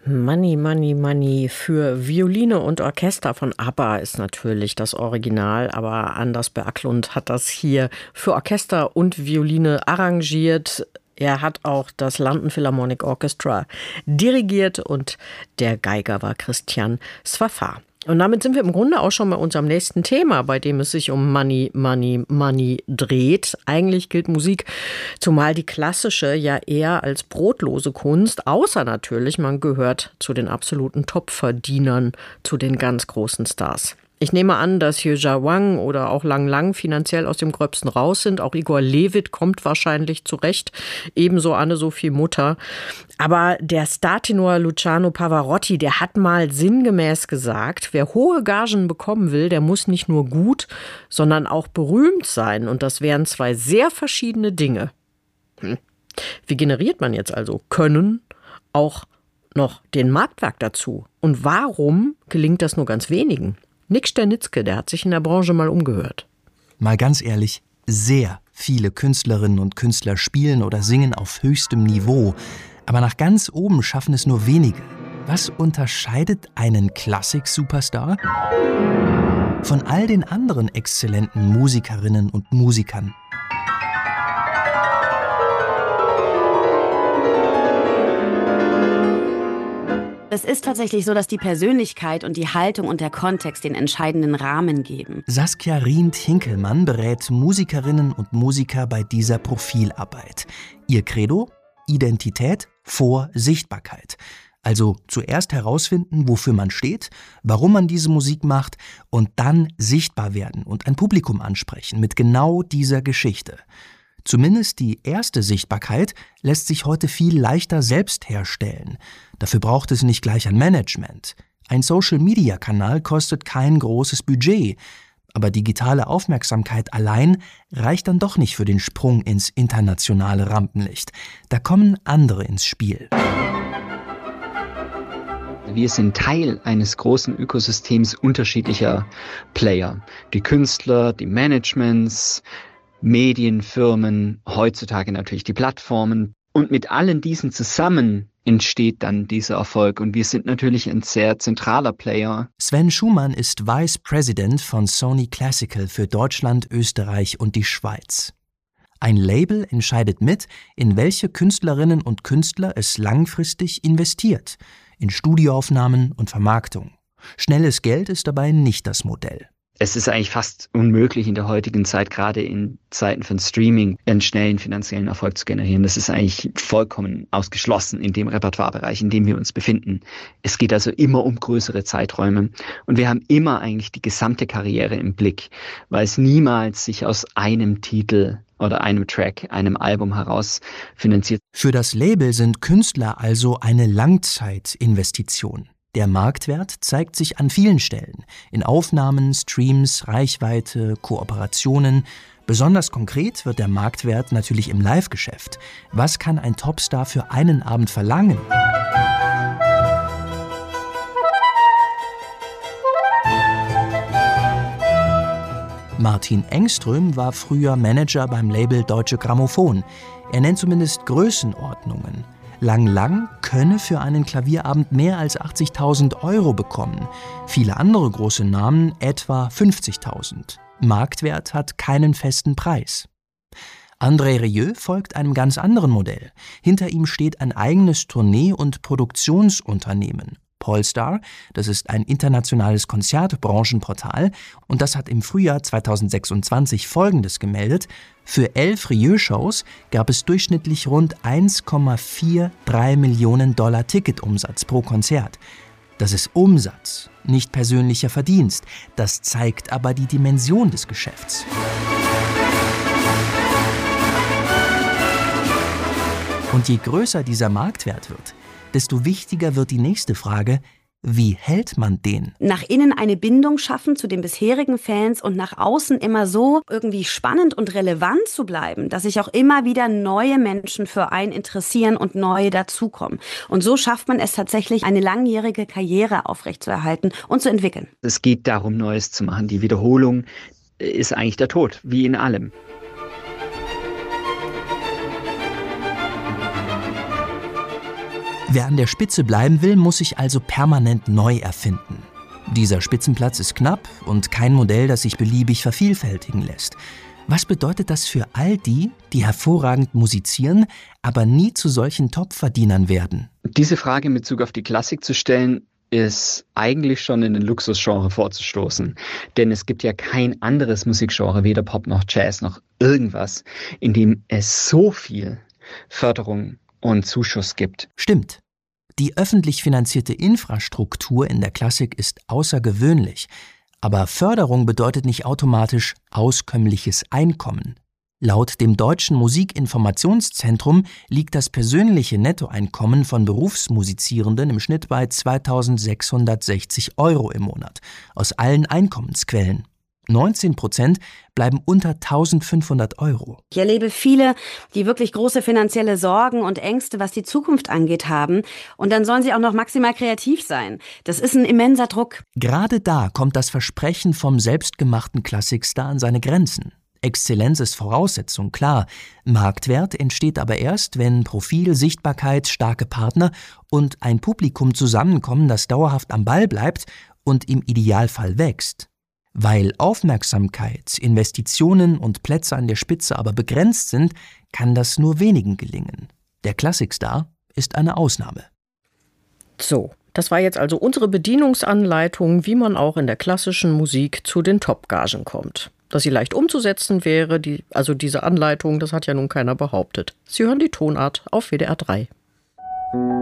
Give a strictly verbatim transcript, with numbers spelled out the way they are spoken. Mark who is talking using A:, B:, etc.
A: Money, Money, Money für Violine und Orchester von ABBA ist natürlich das Original, aber Anders Berglund hat das hier für Orchester und Violine arrangiert. Er hat auch das London Philharmonic Orchestra dirigiert und der Geiger war Christian Svafar. Und damit sind wir im Grunde auch schon bei unserem nächsten Thema, bei dem es sich um Money, Money, Money dreht. Eigentlich gilt Musik, zumal die klassische, ja eher als brotlose Kunst, außer natürlich, man gehört zu den absoluten Top-Verdienern, zu den ganz großen Stars. Ich nehme an, dass Hyo-ja Wang oder auch Lang Lang finanziell aus dem Gröbsten raus sind. Auch Igor Levit kommt wahrscheinlich zurecht. Ebenso Anne-Sophie Mutter. Aber der Startenor Luciano Pavarotti, der hat mal sinngemäß gesagt, wer hohe Gagen bekommen will, der muss nicht nur gut, sondern auch berühmt sein. Und das wären zwei sehr verschiedene Dinge. Hm. Wie generiert man jetzt also Können, auch noch den Marktwert dazu? Und warum gelingt das nur ganz wenigen? Nick Sternitzke, der hat sich in der Branche mal umgehört.
B: Mal ganz ehrlich, sehr viele Künstlerinnen und Künstler spielen oder singen auf höchstem Niveau. Aber nach ganz oben schaffen es nur wenige. Was unterscheidet einen Klassik-Superstar von all den anderen exzellenten Musikerinnen und Musikern?
C: Es ist tatsächlich so, dass die Persönlichkeit und die Haltung und der Kontext den entscheidenden Rahmen geben.
B: Saskia Rient-Hinkelmann berät Musikerinnen und Musiker bei dieser Profilarbeit. Ihr Credo? Identität vor Sichtbarkeit. Also zuerst herausfinden, wofür man steht, warum man diese Musik macht und dann sichtbar werden und ein Publikum ansprechen mit genau dieser Geschichte. Zumindest die erste Sichtbarkeit lässt sich heute viel leichter selbst herstellen. Dafür braucht es nicht gleich ein Management. Ein Social-Media-Kanal kostet kein großes Budget. Aber digitale Aufmerksamkeit allein reicht dann doch nicht für den Sprung ins internationale Rampenlicht. Da kommen andere ins Spiel.
D: Wir sind Teil eines großen Ökosystems unterschiedlicher Player. Die Künstler, die Managements, Medienfirmen, heutzutage natürlich die Plattformen. Und mit allen diesen zusammen entsteht dann dieser Erfolg. Und wir sind natürlich ein sehr zentraler Player.
B: Sven Schumann ist Vice President von Sony Classical für Deutschland, Österreich und die Schweiz. Ein Label entscheidet mit, in welche Künstlerinnen und Künstler es langfristig investiert. In Studioaufnahmen und Vermarktung. Schnelles Geld ist dabei nicht das Modell.
D: Es ist eigentlich fast unmöglich in der heutigen Zeit, gerade in Zeiten von Streaming, einen schnellen finanziellen Erfolg zu generieren. Das ist eigentlich vollkommen ausgeschlossen in dem Repertoirebereich, in dem wir uns befinden. Es geht also immer um größere Zeiträume. Und wir haben immer eigentlich die gesamte Karriere im Blick, weil es niemals sich aus einem Titel oder einem Track, einem Album heraus finanziert.
B: Für das Label sind Künstler also eine Langzeitinvestition. Der Marktwert zeigt sich an vielen Stellen. In Aufnahmen, Streams, Reichweite, Kooperationen. Besonders konkret wird der Marktwert natürlich im Live-Geschäft. Was kann ein Topstar für einen Abend verlangen? Martin Engström war früher Manager beim Label Deutsche Grammophon. Er nennt zumindest Größenordnungen. Lang Lang könne für einen Klavierabend mehr als achtzigtausend Euro bekommen. Viele andere große Namen etwa fünfzigtausend. Marktwert hat keinen festen Preis. André Rieu folgt einem ganz anderen Modell. Hinter ihm steht ein eigenes Tournee- und Produktionsunternehmen. Polestar, das ist ein internationales Konzertbranchenportal und das hat im Frühjahr zweitausendsechsundzwanzig Folgendes gemeldet: Für elf Rieu-Shows gab es durchschnittlich rund eins Komma dreiundvierzig Millionen Dollar Ticketumsatz pro Konzert. Das ist Umsatz, nicht persönlicher Verdienst. Das zeigt aber die Dimension des Geschäfts. Und je größer dieser Marktwert wird, desto wichtiger wird die nächste Frage: Wie hält man den?
C: Nach innen eine Bindung schaffen zu den bisherigen Fans und nach außen immer so irgendwie spannend und relevant zu bleiben, dass sich auch immer wieder neue Menschen für einen interessieren und neue dazukommen. Und so schafft man es tatsächlich, eine langjährige Karriere aufrechtzuerhalten und zu entwickeln.
D: Es geht darum, Neues zu machen. Die Wiederholung ist eigentlich der Tod, wie in allem.
B: Wer an der Spitze bleiben will, muss sich also permanent neu erfinden. Dieser Spitzenplatz ist knapp und kein Modell, das sich beliebig vervielfältigen lässt. Was bedeutet das für all die, die hervorragend musizieren, aber nie zu solchen Topverdienern werden?
D: Diese Frage in Bezug auf die Klassik zu stellen, ist eigentlich schon in den Luxusgenre vorzustoßen. Denn es gibt ja kein anderes Musikgenre, weder Pop noch Jazz noch irgendwas, in dem es so viel Förderung und Zuschuss gibt.
B: Stimmt. Die öffentlich finanzierte Infrastruktur in der Klassik ist außergewöhnlich. Aber Förderung bedeutet nicht automatisch auskömmliches Einkommen. Laut dem Deutschen Musikinformationszentrum liegt das persönliche Nettoeinkommen von Berufsmusizierenden im Schnitt bei zweitausendsechshundertsechzig Euro im Monat, aus allen Einkommensquellen. neunzehn Prozent bleiben unter eintausendfünfhundert Euro.
C: Ich erlebe viele, die wirklich große finanzielle Sorgen und Ängste, was die Zukunft angeht, haben. Und dann sollen sie auch noch maximal kreativ sein. Das ist ein immenser Druck.
B: Gerade da kommt das Versprechen vom selbstgemachten Klassikstar an seine Grenzen. Exzellenz ist Voraussetzung, klar. Marktwert entsteht aber erst, wenn Profil, Sichtbarkeit, starke Partner und ein Publikum zusammenkommen, das dauerhaft am Ball bleibt und im Idealfall wächst. Weil Aufmerksamkeit, Investitionen und Plätze an der Spitze aber begrenzt sind, kann das nur wenigen gelingen. Der Klassikstar ist eine Ausnahme.
A: So, das war jetzt also unsere Bedienungsanleitung, wie man auch in der klassischen Musik zu den Top-Gagen kommt. Dass sie leicht umzusetzen wäre, die, also diese Anleitung, das hat ja nun keiner behauptet. Sie hören die Tonart auf W D R drei.